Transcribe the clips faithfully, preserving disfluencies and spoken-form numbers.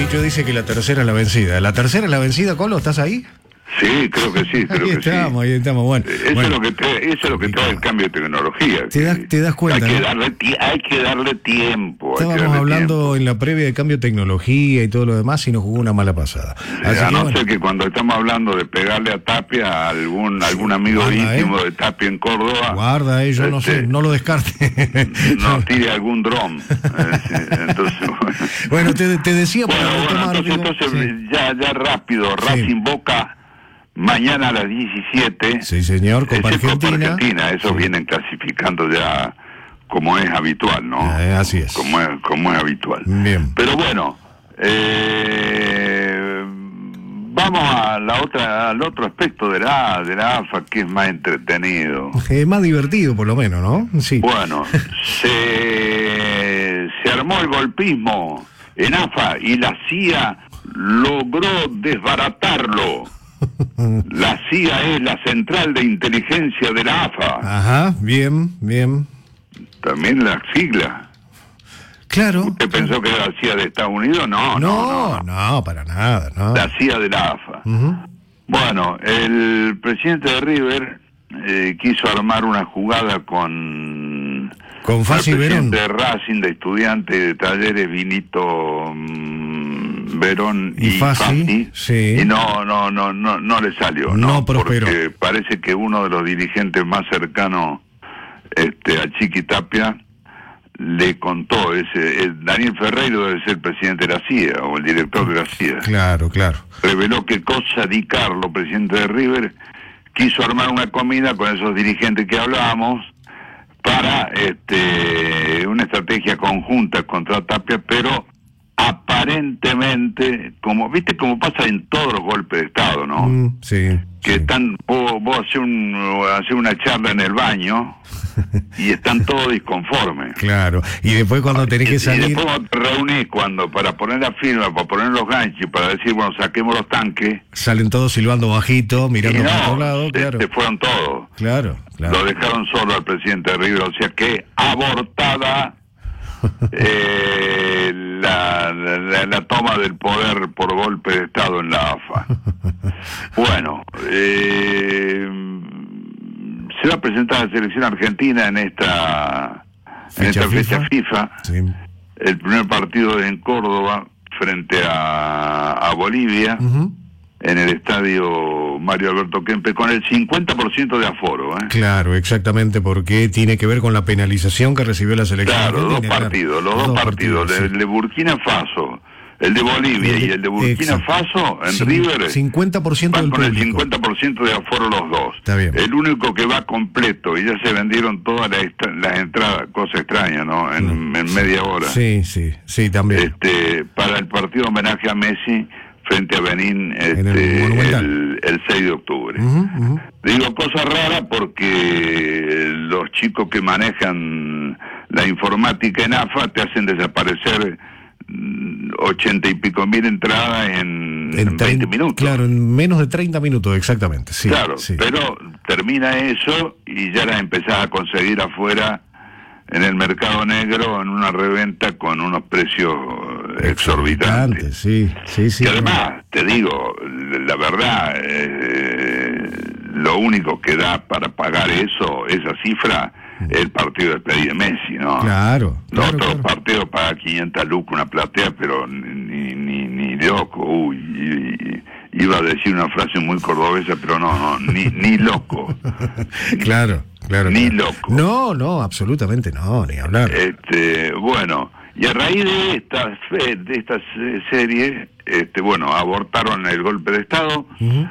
dicho dice que la tercera es la vencida. ¿La tercera es la vencida, Colo? ¿Estás ahí? Sí, creo que sí, creo ahí que estamos, sí. Ahí estamos, bueno. Eso, bueno. Es lo que trae, eso es lo que trae el cambio de tecnología. Te das, te das cuenta, hay que, ¿no? darle, hay que darle tiempo. Estábamos hay que darle hablando tiempo. en la previa de cambio de tecnología y todo lo demás y nos jugó una mala pasada. Así a que, no bueno. ser que cuando estamos hablando de pegarle a Tapia, a algún, algún amigo Guarda, íntimo eh. de Tapia en Córdoba... Guarda, eh, yo no este, sé, no lo descarte. nos tire algún dron. Entonces, bueno, bueno, te, te decía para bueno, bueno, retomar, entonces, digo, entonces sí. ya, ya rápido, Racing Boca... Mañana a las diecisiete. Sí, señor, Copa es Copa Argentina. Argentina. Eso Sí. Vienen clasificando ya como es habitual, ¿no? Eh, así es. Como es, como es habitual. Bien. Pero bueno, eh, vamos a la otra, al otro aspecto de la, de la A F A, que es más entretenido. Es más divertido, por lo menos, ¿no? Sí. Bueno, se, se armó el golpismo en A F A y la C I A logró desbaratarlo. La C I A es la Central de Inteligencia de la A F A. Ajá, bien, bien. También la sigla. Claro. ¿Usted pensó que era la C I A de Estados Unidos? No, No, no, no. no, para nada, no. La C I A de la A F A. Uh-huh. Bueno, el presidente de River eh, quiso armar una jugada con... Con Fassi el Verón. presidente de Racing, de Estudiantes, de Talleres, Vinito mm, Verón Y y, Fassi, Fassi, sí. y no, no, no, no, no le salió. No No, prosperó. Porque parece que uno de los dirigentes más cercanos este, a Chiqui Tapia le contó, ese, el Daniel Ferreiro debe ser el presidente de la C I A o el director de la C I A. Claro, claro. Reveló que Cosa Di Carlo, presidente de River, quiso armar una comida con esos dirigentes que hablábamos para este, una estrategia conjunta contra Tapia, pero aparentemente, como viste como pasa en todos los golpes de Estado, ¿no? Mm, sí. Que sí. están, vos, vos haces un, hace una charla en el baño y están todos disconformes. Claro. Y después cuando tenés que Y salir... después cuando te reunís cuando para poner la firma, para poner los ganchos, para decir, bueno, saquemos los tanques, Salen todos silbando bajito, mirando y no, para otro lado, se, claro. se fueron todos. Claro, claro. Lo dejaron solo al presidente de River, o sea que abortada eh, la, la, la toma del poder por golpe de Estado en la A F A. Bueno, eh, se va a presentar la selección argentina en esta en Fecha esta fecha FIFA. FIFA. Sí. El primer partido es en Córdoba frente a, a Bolivia. Uh-huh. En el estadio Mario Alberto Kempe, con el cincuenta por ciento de aforo, ¿eh? Claro, exactamente, porque tiene que ver con la penalización que recibió la selección Claro, dos argentina, partidos, claro. los dos, partidos, sí. el de Burkina Faso, el de Bolivia El de- y el de Burkina exacto. Faso, en Cin- River, cincuenta por ciento van del con el público. cincuenta por ciento de aforo los dos. Está bien. El único que va completo, y ya se vendieron todas las, estra- las entradas, cosa extraña, ¿no? En, Mm, en sí. media hora. Sí, sí, sí, también. Este, para el partido homenaje a Messi frente a Benín En el este, Monumental. el, el seis de octubre. Ujú, ujú. Digo cosa rara porque los chicos que manejan la informática en A F A te hacen desaparecer mm, ochenta y pico mil entradas en, en veinte trein- minutos. Claro, en menos de treinta minutos, exactamente. Sí, Claro, sí. pero termina eso y ya las empezás a conseguir afuera en el mercado negro en una reventa con unos precios exorbitantes. Sí, sí, sí. Y además, te digo, la verdad, eh, lo único que da para pagar eso, esa cifra, es el partido de despedida de Messi, ¿no? Claro, Los claro, otros claro. partidos paga quinientas lucas una platea, pero ni, ni, ni loco. Uy, y- y- iba a decir una frase muy cordobesa, pero no, no, ni, ni loco. Claro, claro. Ni claro. loco. No, no, absolutamente no, ni hablar. Este, bueno, y a raíz de esta fe- de esta se- serie, este, bueno, abortaron el golpe de Estado. Ujú.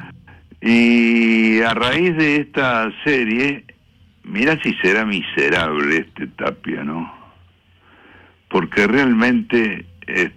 Y a raíz de esta serie, mira si será miserable este Tapia, ¿no? Porque realmente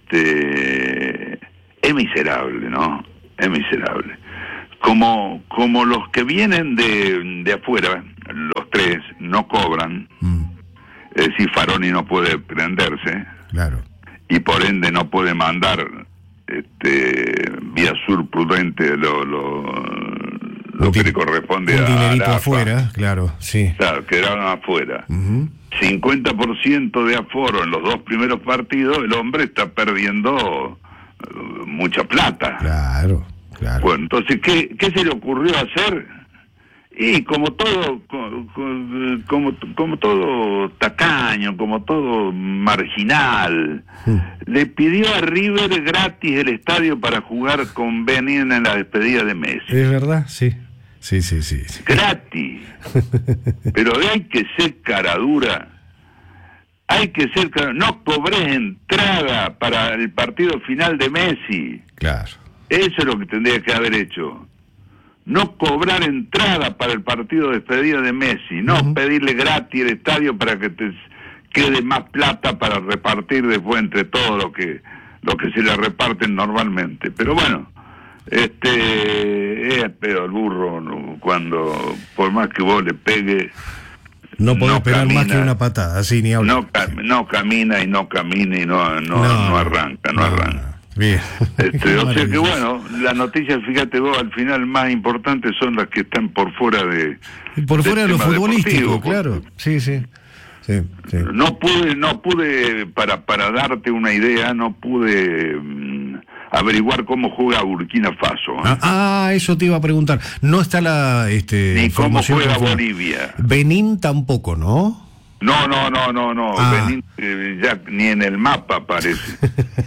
este es miserable, ¿no? Es miserable. Como como los que vienen de, de afuera, los tres, no cobran, Mm, es decir, Faroni no puede prenderse, claro. y por ende no puede mandar este vía sur prudente lo, lo, lo Un que di- le corresponde un a dinerito la A F A. afuera, claro, sí. Claro, quedaron afuera. Ujú. cincuenta por ciento de aforo en los dos primeros partidos, el hombre está perdiendo mucha plata. Claro, claro. Bueno, entonces, ¿qué, qué se le ocurrió hacer? Y como todo, como, como, como todo tacaño, como todo marginal, Mm. le pidió a River gratis el estadio para jugar con Benin en la despedida de Messi. ¿Es verdad? Sí. Sí, sí, sí. sí. Gratis. Pero hay que ser cara dura. Hay que ser cara... No cobré entrada para el partido final de Messi. Claro. Eso es lo que tendría que haber hecho. No cobrar entrada para el partido de despedida de Messi, no uh-huh. pedirle gratis el estadio para que te quede más plata para repartir después entre todo lo que lo que se le reparten normalmente. Pero bueno, este es peor el burro, ¿no? Cuando por más que vos le pegue, no podés no esperar camina, más que una patada, así ni hablar. No, cam- no camina y no camina y no, no, no, no arranca, no, no arranca. Bien. Este, o sea que bueno, las noticias, fíjate vos, al final más importantes son las que están por fuera de... Por fuera de lo futbolístico, deportivo, claro. Sí, sí. Sí, sí. No pude, no pude, para, para darte una idea, no pude mmm, averiguar cómo juega Burkina Faso. ¿eh? Ah, ah, eso te iba a preguntar. No está la este, Ni cómo juega conforme. Bolivia. Benín tampoco, ¿no? No, no, no, no, no. Ah. Benín eh, ya ni en el mapa aparece.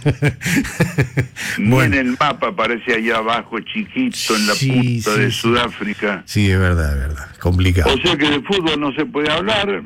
Ni Bueno. en el mapa aparece allá abajo, chiquito, en la Sí, punta sí, de sí. Sudáfrica. Sí, es verdad, es verdad. Complicado. O sea que de fútbol no se puede hablar.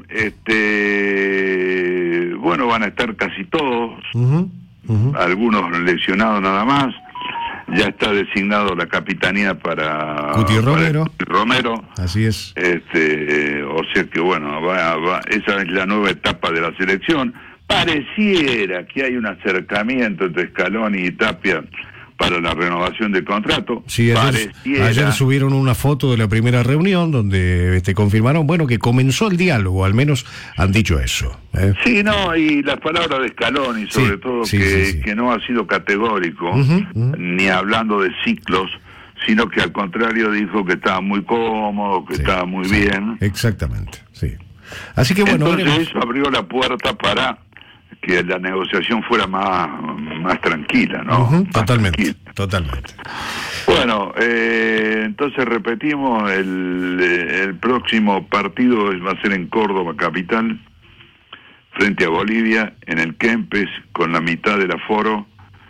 Este, bueno, van a estar casi todos, Uh-huh, uh-huh. algunos lesionados nada más. Ya está designado la capitanía para Cuti Romero. para Cuti Romero. Así es. Este, o sea que bueno, va, va, esa es la nueva etapa de la selección. Pareciera que hay un acercamiento entre Scaloni y Tapia para la renovación del contrato. Sí, ayer, Pareciera. ayer subieron una foto de la primera reunión donde este, confirmaron, bueno, que comenzó el diálogo, al menos han dicho eso. ¿eh? Sí, no, y las palabras de Scaloni, sobre Sí, todo, sí, que, sí, sí. que no ha sido categórico, Uh-huh, uh-huh. ni hablando de ciclos, sino que al contrario dijo que estaba muy cómodo, que Sí, estaba muy sí, bien. Exactamente, sí. Así que bueno, Entonces veremos. eso abrió la puerta para que la negociación fuera más, más tranquila, ¿no? Uh-huh, Más totalmente, tranquila. totalmente. Bueno, eh, entonces repetimos, el, el próximo partido va a ser en Córdoba capital, frente a Bolivia, en el Kempes, con la mitad del aforo,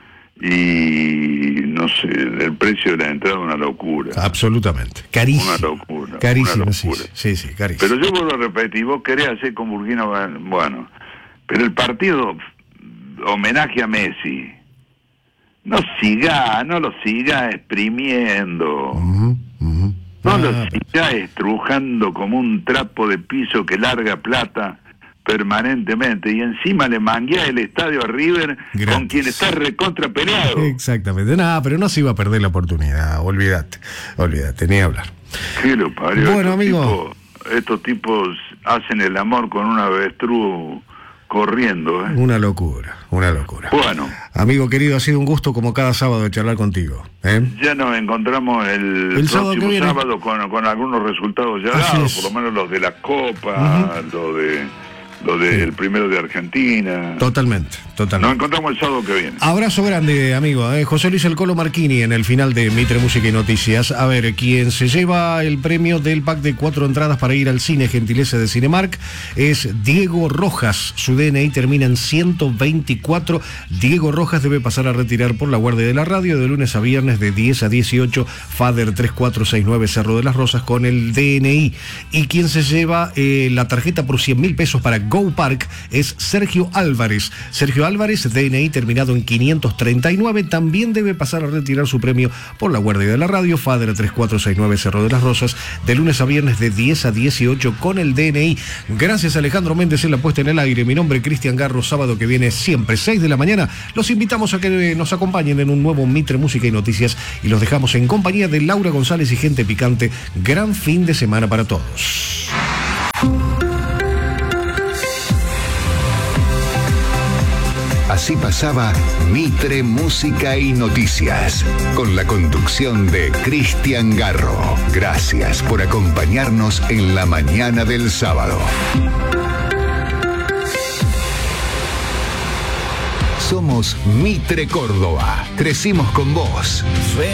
y no sé, el precio de la entrada es una locura. Absolutamente. Carísimo. Una locura. Carísimo, una sí, locura. sí, sí, carísimo. Pero yo vuelvo a repetir, vos querés hacer con Burkina, bueno, pero el partido homenaje a Messi, no siga, no lo siga exprimiendo, Uh-huh, uh-huh. no Ah, lo pero- siga estrujando como un trapo de piso que larga plata permanentemente, y encima le manguea el estadio a River Gratis. con quien está recontra peleado. Exactamente. Nada, pero no se iba a perder la oportunidad. Olvídate, olvídate, ni hablar. ¿Qué lo parió? Bueno, estos amigo. Tipos, estos tipos hacen el amor con un avestruz corriendo, ¿eh? Una locura, una locura. Bueno, Amigo querido, ha sido un gusto como cada sábado de charlar contigo. ¿eh? ya nos encontramos el, El sábado próximo que viene. sábado con, con algunos resultados ya Así dados, es. por lo menos los de la Copa, lo de lo del Sí. primero de Argentina. Totalmente, Nos totalmente. encontramos el sábado que viene. Abrazo grande, amigo. ¿eh? José Luis El Colo Marchini en el final de Mitre Música y Noticias. A ver, quien se lleva el premio del pack de cuatro entradas para ir al cine, gentileza de Cinemark, es Diego Rojas. Su D N I termina en ciento veinticuatro. Diego Rojas debe pasar a retirar por la guardia de la radio de lunes a viernes de diez a dieciocho, Fader tres cuatro seis nueve, Cerro de las Rosas, con el D N I. Y quien se lleva eh, la tarjeta por cien mil pesos para Go Park es Sergio Álvarez. Sergio Álvarez, D N I terminado en quinientos treinta y nueve, también debe pasar a retirar su premio por la guardia de la radio, Fader tres cuatro seis nueve, Cerro de las Rosas, de lunes a viernes de diez a dieciocho con el D N I. Gracias a Alejandro Méndez en la puesta en el aire. Mi nombre es Cristian Garro. Sábado que viene siempre seis de la mañana. Los invitamos a que nos acompañen en un nuevo Mitre Música y Noticias y los dejamos en compañía de Laura González y gente picante. Gran fin de semana para todos. Así pasaba Mitre Música y Noticias, con la conducción de Cristian Garro. Gracias por acompañarnos en la mañana del sábado. Somos Mitre Córdoba. Crecimos con vos. Fe